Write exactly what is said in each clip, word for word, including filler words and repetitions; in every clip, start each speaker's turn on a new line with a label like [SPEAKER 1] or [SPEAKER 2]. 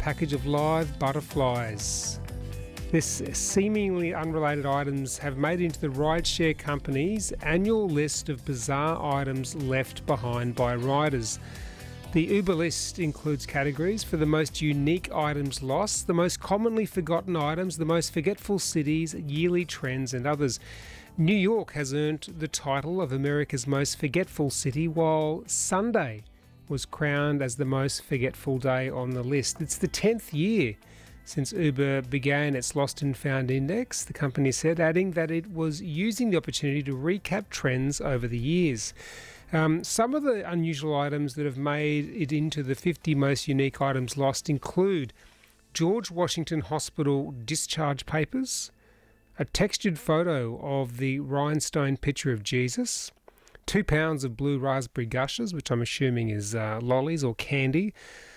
[SPEAKER 1] package of live butterflies. This seemingly unrelated items have made it into the rideshare company's annual list of bizarre items left behind by riders. The Uber list includes categories for the most unique items lost, the most commonly forgotten items, the most forgetful cities, yearly trends and others. New York has earned the title of America's most forgetful city, while Sunday was crowned as the most forgetful day on the list. It's the tenth year since Uber began its Lost and Found Index, the company said, adding that it was using the opportunity to recap trends over the years. Um, some of the unusual items that have made it into the fifty most unique items lost include George Washington Hospital discharge papers, a textured photo of the rhinestone picture of Jesus, two pounds of blue raspberry gushes, which I'm assuming is uh, lollies or candy,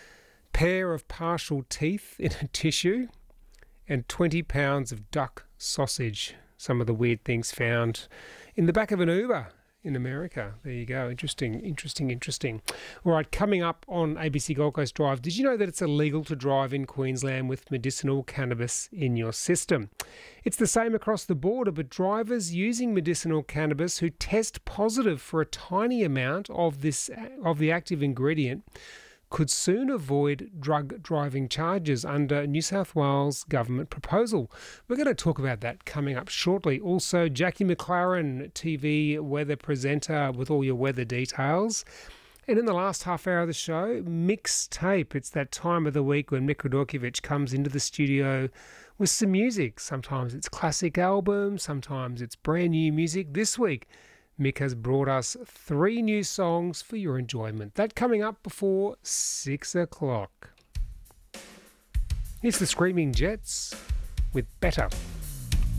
[SPEAKER 1] pair of partial teeth in a tissue, and twenty pounds of duck sausage. Some of the weird things found in the back of an Uber in America. There you go. Interesting, interesting, interesting. All right, coming up on A B C Gold Coast Drive, did you know that it's illegal to drive in Queensland with medicinal cannabis in your system? It's the same across the border, but drivers using medicinal cannabis who test positive for a tiny amount of this of the active ingredient could soon avoid drug driving charges under New South Wales government proposal. We're going to talk about that coming up shortly. Also, Jackie McLaren, T V weather presenter with all your weather details. And in the last half hour of the show, mixtape. It's that time of the week when Mick Radorkiewicz comes into the studio with some music. Sometimes it's classic albums, sometimes it's brand new music. This week, Mick has brought us three new songs for your enjoyment. That coming up before six o'clock. It's the Screaming Jets with Better.